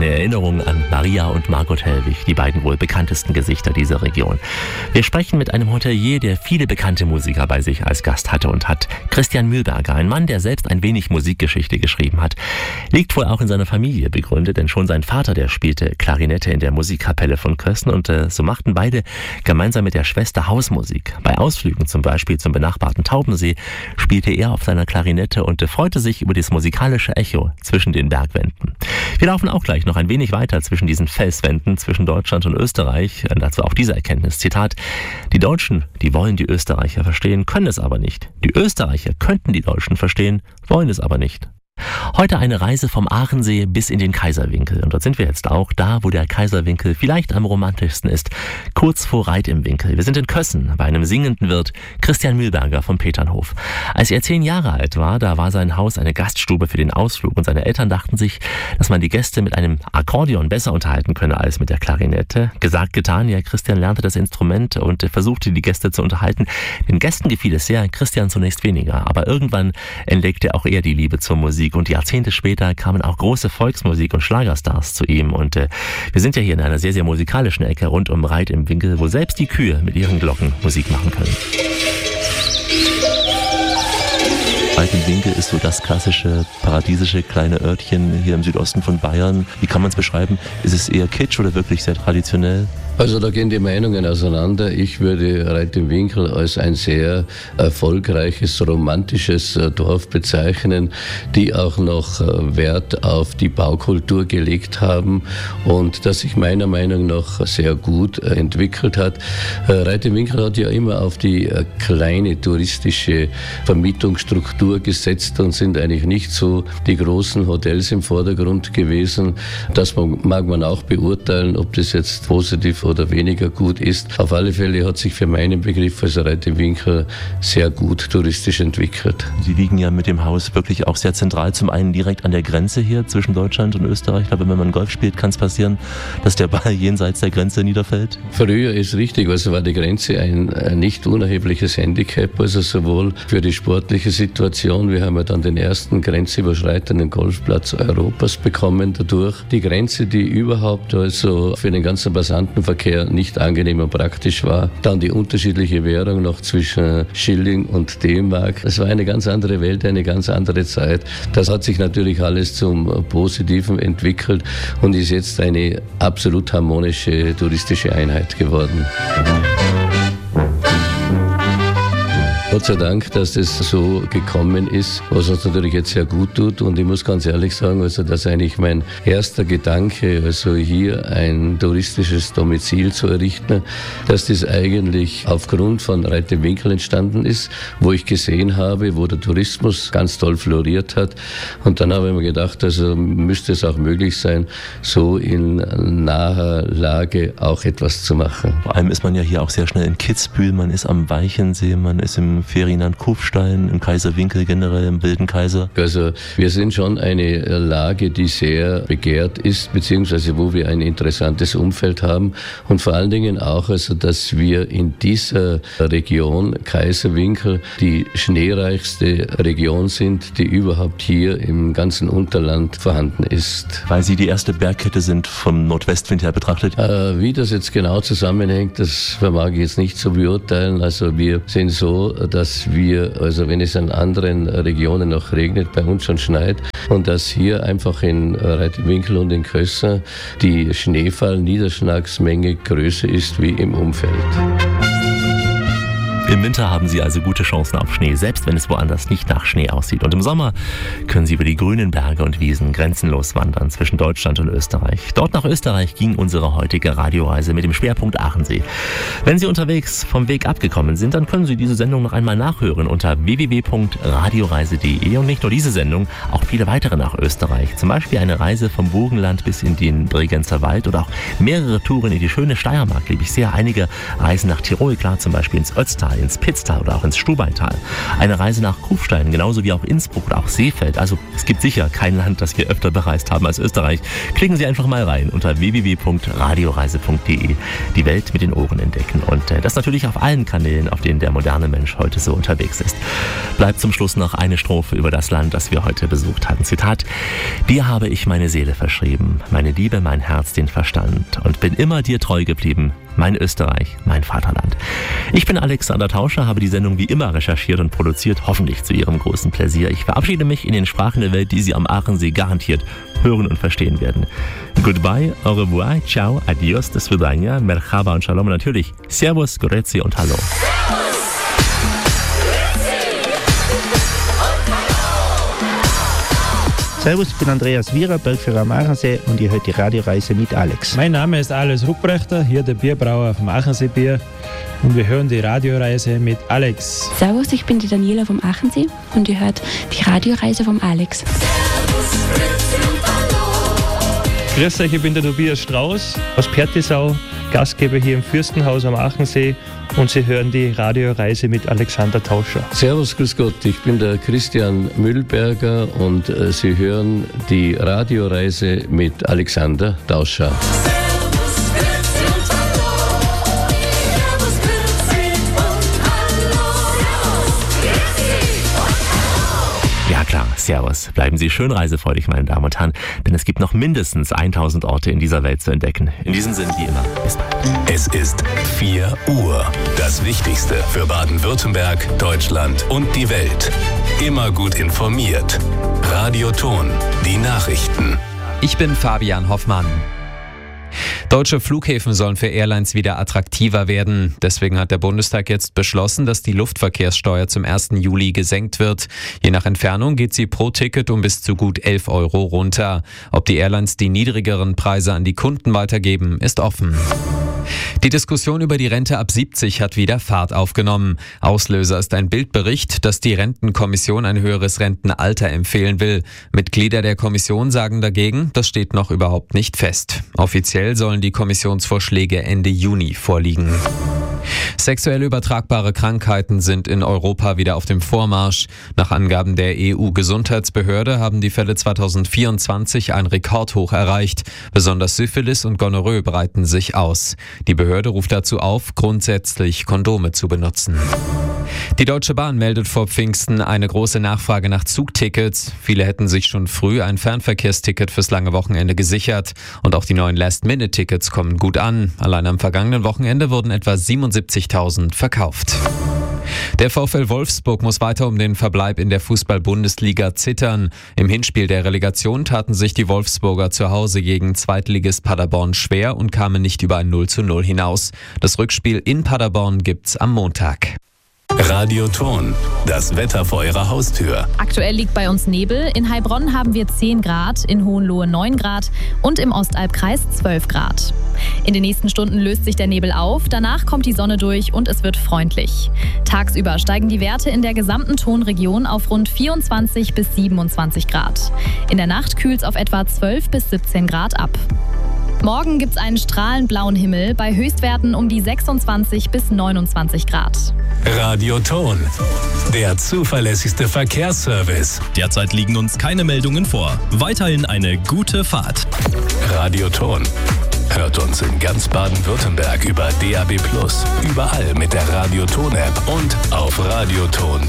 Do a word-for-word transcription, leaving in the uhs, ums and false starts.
Eine Erinnerung an Maria und Margot Hellwig, die beiden wohl bekanntesten Gesichter dieser Region. Wir sprechen mit einem Hotelier, der viele bekannte Musiker bei sich als Gast hatte und hat. Christian Mühlberger, ein Mann, der selbst ein wenig Musikgeschichte geschrieben hat. Liegt wohl auch in seiner Familie begründet, denn schon sein Vater, der spielte Klarinette in der Musikkapelle von Kössen und äh, so machten beide gemeinsam mit der Schwester Hausmusik. Bei Ausflügen zum Beispiel zum benachbarten Taubensee spielte er auf seiner Klarinette und äh, freute sich über das musikalische Echo zwischen den Bergwänden. Wir laufen auch gleich noch ein wenig weiter zwischen diesen Felswänden, zwischen Deutschland und Österreich. Und dazu auch diese Erkenntnis, Zitat: Die Deutschen, die wollen die Österreicher verstehen, können es aber nicht. Die Österreicher könnten die Deutschen verstehen, wollen es aber nicht. Heute eine Reise vom Aachensee bis in den Kaiserwinkel. Und dort sind wir jetzt auch, da wo der Kaiserwinkel vielleicht am romantischsten ist, kurz vor Reit im Winkel. Wir sind in Kössen bei einem singenden Wirt, Christian Mühlberger vom Peternhof. Als er zehn Jahre alt war, da war sein Haus eine Gaststube für den Ausflug und seine Eltern dachten sich, dass man die Gäste mit einem Akkordeon besser unterhalten könne als mit der Klarinette. Gesagt, getan, ja, Christian lernte das Instrument und versuchte die Gäste zu unterhalten. Den Gästen gefiel es sehr, Christian zunächst weniger, aber irgendwann entdeckte auch er die Liebe zur Musik. Und Jahrzehnte später kamen auch große Volksmusik- und Schlagerstars zu ihm. Und äh, wir sind ja hier in einer sehr, sehr musikalischen Ecke rund um Reit im Winkel, wo selbst die Kühe mit ihren Glocken Musik machen können. Reit im Winkel ist so das klassische, paradiesische kleine Örtchen hier im Südosten von Bayern. Wie kann man es beschreiben? Ist es eher Kitsch oder wirklich sehr traditionell? Also da gehen die Meinungen auseinander. Ich würde Reit im Winkel als ein sehr erfolgreiches, romantisches Dorf bezeichnen, die auch noch Wert auf die Baukultur gelegt haben und das sich meiner Meinung nach sehr gut entwickelt hat. Reit im Winkel hat ja immer auf die kleine touristische Vermietungsstruktur gesetzt und sind eigentlich nicht so die großen Hotels im Vordergrund gewesen. Das mag man auch beurteilen, ob das jetzt positiv oder weniger gut ist. Auf alle Fälle hat sich für meinen Begriff also Reit im Winkel sehr gut touristisch entwickelt. Sie liegen ja mit dem Haus wirklich auch sehr zentral. Zum einen direkt an der Grenze hier zwischen Deutschland und Österreich. Ich glaube, wenn man Golf spielt, kann es passieren, dass der Ball jenseits der Grenze niederfällt. Früher ist richtig, also war die Grenze ein, ein nicht unerhebliches Handicap, also sowohl für die sportliche Situation. Wir haben ja dann den ersten grenzüberschreitenden Golfplatz Europas bekommen dadurch. Die Grenze, die überhaupt also für den ganzen Passantenverkehr nicht angenehm und praktisch war. Dann die unterschiedliche Währung noch zwischen Schilling und D-Mark. Es war eine ganz andere Welt, eine ganz andere Zeit. Das hat sich natürlich alles zum Positiven entwickelt und ist jetzt eine absolut harmonische touristische Einheit geworden. Gott sei Dank, dass das so gekommen ist, was uns natürlich jetzt sehr gut tut. Und ich muss ganz ehrlich sagen, also dass eigentlich mein erster Gedanke, also hier ein touristisches Domizil zu errichten, dass das eigentlich aufgrund von Reit im Winkel entstanden ist, wo ich gesehen habe, wo der Tourismus ganz toll floriert hat. Und dann habe ich mir gedacht, also müsste es auch möglich sein, so in naher Lage auch etwas zu machen. Vor allem ist man ja hier auch sehr schnell in Kitzbühel, man ist am Weichensee, man ist im Ferienland Kufstein, im Kaiserwinkel generell, im Wilden Kaiser. Also wir sind schon eine Lage, die sehr begehrt ist, beziehungsweise wo wir ein interessantes Umfeld haben und vor allen Dingen auch, also dass wir in dieser Region Kaiserwinkel die schneereichste Region sind, die überhaupt hier im ganzen Unterland vorhanden ist. Weil Sie die erste Bergkette sind vom Nordwestwind her betrachtet? Äh, wie das jetzt genau zusammenhängt, das vermag ich jetzt nicht zu beurteilen. Also wir sind so, dass wir, also wenn es in anderen Regionen noch regnet, bei uns schon schneit und dass hier einfach in Reit im Winkel und in Kössen die Schneefall-Niederschlagsmenge größer ist wie im Umfeld. Im Winter haben Sie also gute Chancen auf Schnee, selbst wenn es woanders nicht nach Schnee aussieht. Und im Sommer können Sie über die grünen Berge und Wiesen grenzenlos wandern zwischen Deutschland und Österreich. Dort nach Österreich ging unsere heutige Radioreise mit dem Schwerpunkt Aachensee. Wenn Sie unterwegs vom Weg abgekommen sind, dann können Sie diese Sendung noch einmal nachhören unter w w w punkt radioreise punkt de und nicht nur diese Sendung, auch viele weitere nach Österreich. Zum Beispiel eine Reise vom Burgenland bis in den Bregenzer Wald oder auch mehrere Touren in die schöne Steiermark, liebe ich sehr. Einige Reisen nach Tirol, klar, zum Beispiel ins Ötztal. ins Pitztal oder auch ins Stubaital. Eine Reise nach Kufstein, genauso wie auch Innsbruck oder auch Seefeld. Also es gibt sicher kein Land, das wir öfter bereist haben als Österreich. Klicken Sie einfach mal rein unter w w w punkt radioreise punkt d e. Die Welt mit den Ohren entdecken. Und das natürlich auf allen Kanälen, auf denen der moderne Mensch heute so unterwegs ist. Bleibt zum Schluss noch eine Strophe über das Land, das wir heute besucht hatten. Zitat: Dir habe ich meine Seele verschrieben, meine Liebe, mein Herz, den Verstand und bin immer dir treu geblieben, mein Österreich, mein Vaterland. Ich bin Alexander Tauscher, habe die Sendung wie immer recherchiert und produziert, hoffentlich zu Ihrem großen Pläsier. Ich verabschiede mich in den Sprachen der Welt, die Sie am Aachensee garantiert hören und verstehen werden. Goodbye, au revoir, ciao, adios, das Vidania, merhaba und shalom und natürlich servus, grüezi und hallo. Servus, ich bin Andreas Wierer, Bergführer am Aachensee und ihr hört die Radioreise mit Alex. Mein Name ist Alois Ruprechter, hier der Bierbrauer vom Aachensee Bier und wir hören die Radioreise mit Alex. Servus, ich bin die Daniela vom Aachensee und ihr hört die Radioreise vom Alex. Grüß euch, ich bin der Tobias Strauß aus Pertisau, Gastgeber hier im Fürstenhaus am Aachensee und Sie hören die Radioreise mit Alexander Tauscher. Servus, grüß Gott, ich bin der Christian Mühlberger und äh, Sie hören die Radioreise mit Alexander Tauscher. Ja klar, servus. Bleiben Sie schön reisefreudig, meine Damen und Herren, denn es gibt noch mindestens tausend Orte in dieser Welt zu entdecken. In diesem Sinn, wie immer, bis bald. Es ist vier Uhr. Das Wichtigste für Baden-Württemberg, Deutschland und die Welt. Immer gut informiert. Radioton, die Nachrichten. Ich bin Fabian Hoffmann. Deutsche Flughäfen sollen für Airlines wieder attraktiver werden. Deswegen hat der Bundestag jetzt beschlossen, dass die Luftverkehrssteuer zum ersten Juli gesenkt wird. Je nach Entfernung geht sie pro Ticket um bis zu gut elf Euro runter. Ob die Airlines die niedrigeren Preise an die Kunden weitergeben, ist offen. Die Diskussion über die Rente ab siebzig hat wieder Fahrt aufgenommen. Auslöser ist ein Bildbericht, dass die Rentenkommission ein höheres Rentenalter empfehlen will. Mitglieder der Kommission sagen dagegen, das steht noch überhaupt nicht fest. Offiziell sollen die Kommissionsvorschläge Ende Juni vorliegen. Sexuell übertragbare Krankheiten sind in Europa wieder auf dem Vormarsch. Nach Angaben der E U-Gesundheitsbehörde haben die Fälle zweitausendvierundzwanzig ein Rekordhoch erreicht. Besonders Syphilis und Gonorrhoe breiten sich aus. Die Behörde ruft dazu auf, grundsätzlich Kondome zu benutzen. Die Deutsche Bahn meldet vor Pfingsten eine große Nachfrage nach Zugtickets. Viele hätten sich schon früh ein Fernverkehrsticket fürs lange Wochenende gesichert. Und auch die neuen Last-Minute-Tickets kommen gut an. Allein am vergangenen Wochenende wurden etwa siebenundsiebzigtausend verkauft. Der VfL Wolfsburg muss weiter um den Verbleib in der Fußball-Bundesliga zittern. Im Hinspiel der Relegation taten sich die Wolfsburger zu Hause gegen Zweitligist Paderborn schwer und kamen nicht über ein null zu null hinaus. Das Rückspiel in Paderborn gibt's am Montag. Radioton, das Wetter vor Ihrer Haustür. Aktuell liegt bei uns Nebel. In Heilbronn haben wir zehn Grad, in Hohenlohe neun Grad und im Ostalbkreis zwölf Grad. In den nächsten Stunden löst sich der Nebel auf, danach kommt die Sonne durch und es wird freundlich. Tagsüber steigen die Werte in der gesamten Tonregion auf rund vierundzwanzig bis siebenundzwanzig Grad. In der Nacht kühlt es auf etwa zwölf bis siebzehn Grad ab. Morgen gibt es einen strahlend blauen Himmel bei Höchstwerten um die sechsundzwanzig bis neunundzwanzig Grad. Radioton, der zuverlässigste Verkehrsservice. Derzeit liegen uns keine Meldungen vor. Weiterhin eine gute Fahrt. Radioton. Hört uns in ganz Baden-Württemberg über D A B plus, überall mit der Radioton-App und auf radioton